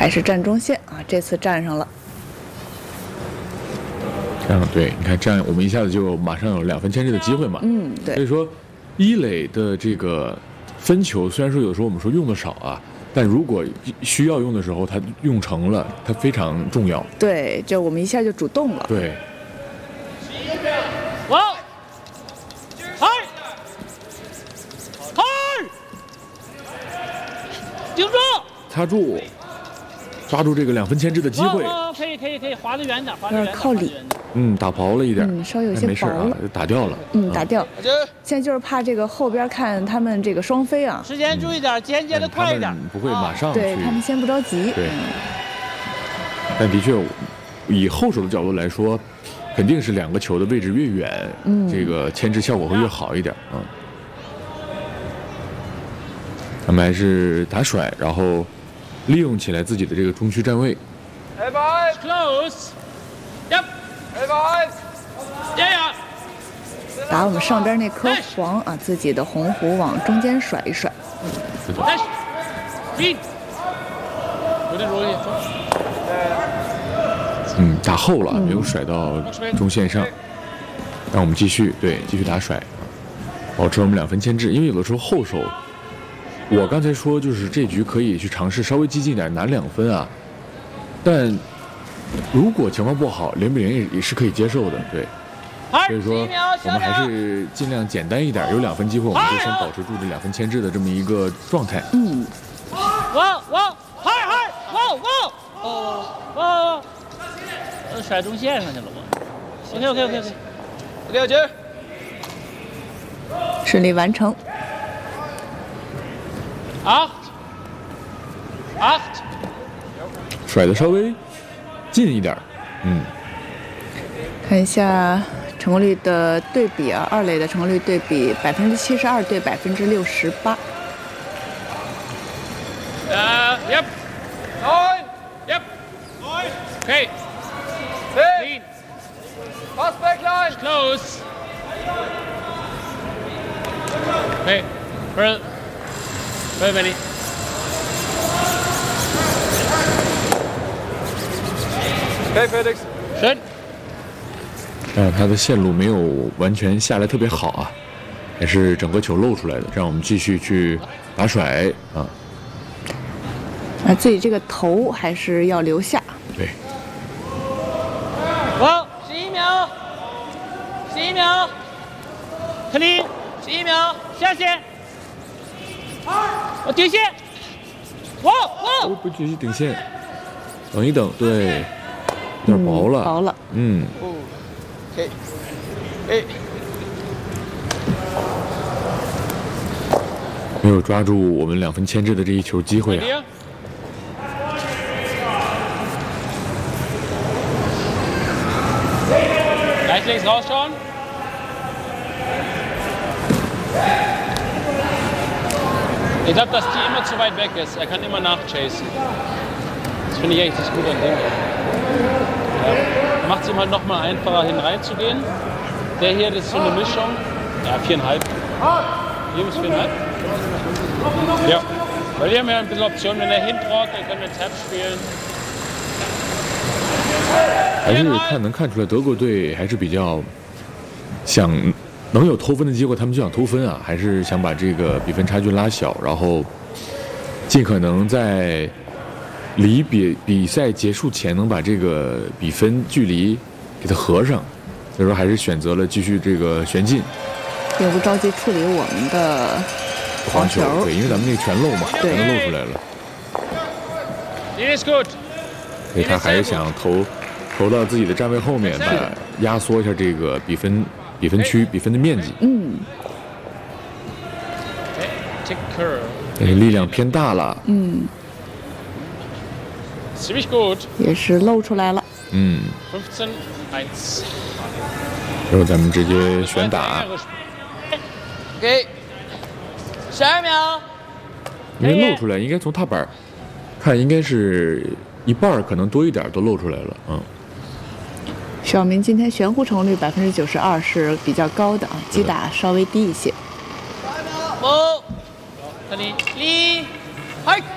还是站中线啊，这次站上了。 这样对，你看这样我们一下子就马上有2分牵制的机会嘛。 对。 所以说，一垒的这个分球虽然说有时候我们说用的少啊，但如果需要用的时候，它用成了，它非常重要。 对，就我们一下就主动了。 对。 哇！嗨！嗨！顶住！ 擦住！抓住这个2分牵制的机会。 可以，滑得远点，滑得有远点。 点靠里。 打薄了一点。 稍微有些没事啊，打掉了。 打掉。现在就是怕这个后边看他们这个双飞啊。 时间注意点，间接的快一点。 不会马上去。 对他们先不着急。 对。但的确，以后手的角度来说，肯定是2个球的位置越远，这个牵制效果会越好一点啊。他们还是打甩，然后利用起来自己的这个中区站位。 Close. Yep. Yeah. 打我们上边那颗黄啊，自己的红弧往中间甩一甩。 打后了，没有甩到中线上。让我们继续打甩，保持我们2分牵制。因为有的时候后手，我刚才说就是这局可以去尝试稍微激进一点拿2分啊，但如果情况不好，0比0也是可以接受的，对。所以说我们还是尽量简单一点，有2分机会，我们就先保持住这2分牵制的这么一个状态。 哇！甩中线上去了我。OK。 顺利完成。 8。 甩的稍微近一点。 看一下成功率的对比啊，二垒的成功率对比72%对68%。 Yep. Yep. Okay. Clean. Pass back line. Close. Okay. Well, ready. Okay, Felix. 神。 他的线路没有完全下来特别好啊，也是整个球露出来的。让我们继续去打甩啊。 自己这个头还是要留下。 对。 哇！11秒，11秒，克林，11秒，下线。我顶线。哇！ 不继续顶线，等一等，对，有点薄了。 薄了。 没有抓住我们2分牵制的这一球机会啊。 Links rausschauen. Ich glaube, dass die immer zu weit weg ist. Er kann immer nachchasen. Das finde ich echt das Gute an dem. Ja. Macht es ihm halt nochmal einfacher, hineinzugehen. Der hier, das ist so eine Mischung. Ja, 4,5. Hier bis 4,5. Ja. Weil wir haben ja ein bisschen Optionen. Wenn er hintrot, dann können wir Tap spielen. 还是能看出来，德国队还是比较想能有偷分的机会，他们就想偷分啊，还是想把这个比分差距拉小，然后尽可能在离比赛结束前能把这个比分距离给它合上，所以说还是选择了继续这个旋进， 并不着急处理我们的黄球， 对，因为咱们那个全漏嘛，全都漏出来了。所以他还是想投到自己的站位后面，把压缩一下这个比分区比分的面积。力量偏大了。 也是露出来了。 15-1。 然后咱们直接旋打。 12秒。 因为露出来，应该从踏板看，应该是一半可能多一点都露出来了。 小明今天悬壶成功率92%是比较高的啊，击打稍微低一些。 5、4、3、2、1。